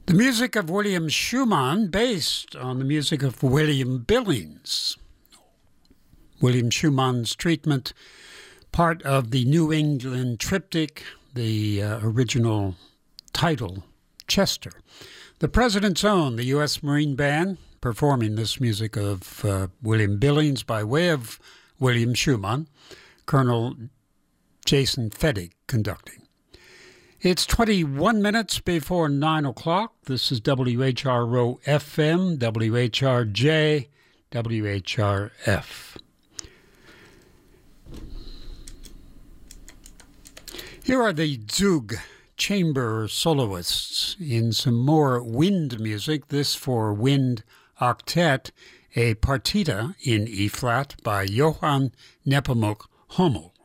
The music of William Schumann, based on the music of William Billings. William Schumann's treatment, part of the New England Triptych, the original title, Chester. The President's Own, the U.S. Marine Band, performing this music of William Billings by way of William Schumann, Colonel Jason Fedig conducting. It's 21 minutes before 9 o'clock. This is WHRO FM, WHRJ, WHRF. Here are the Zug chamber soloists in some more wind music. This for wind octet, a partita in E-flat by Johann Nepomuk Hummel.